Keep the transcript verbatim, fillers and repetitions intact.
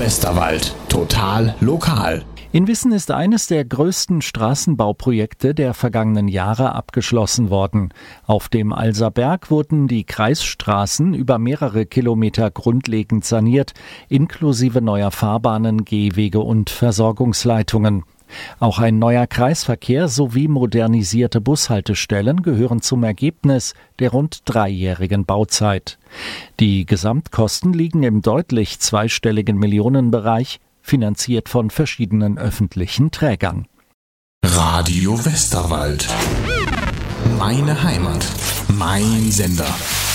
Westerwald. Total lokal. In Wissen ist eines der größten Straßenbauprojekte der vergangenen Jahre abgeschlossen worden. Auf dem Alserberg wurden die Kreisstraßen über mehrere Kilometer grundlegend saniert, inklusive neuer Fahrbahnen, Gehwege und Versorgungsleitungen. Auch ein neuer Kreisverkehr sowie modernisierte Bushaltestellen gehören zum Ergebnis der rund dreijährigen Bauzeit. Die Gesamtkosten liegen im deutlich zweistelligen Millionenbereich, finanziert von verschiedenen öffentlichen Trägern. Radio Westerwald. Meine Heimat. Mein Sender.